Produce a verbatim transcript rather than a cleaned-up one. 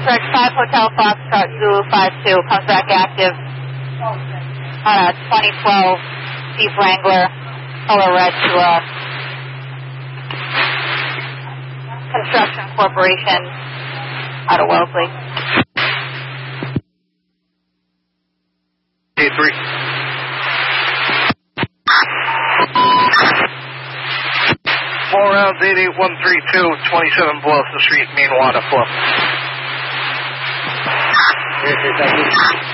Correct, five Hotel Foxtrot Zulu five two, comes back active on a twenty twelve Jeep Wrangler, color red to a Construction Corporation out of Wellesley. eight three. Four rounds, eight eight one three two, twenty-seven Boylston Street, main water flow. Yes, yes, thank you.